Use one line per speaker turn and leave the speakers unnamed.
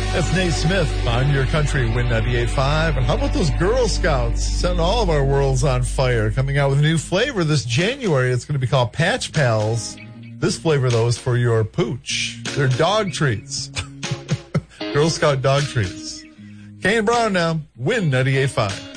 That's Nate Smith on Your Country, Win 98.5. And how about those Girl Scouts setting all of our worlds on fire, coming out with a new flavor this January. It's going to be called Patch Pals. This flavor, though, is for your pooch. They're dog treats. Girl Scout dog treats. Kane Brown now, Win 98.5.